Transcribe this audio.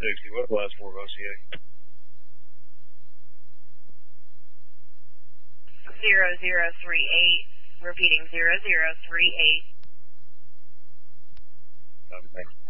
60. What's the last four of OCA? 0038. Repeating 0038. Thanks.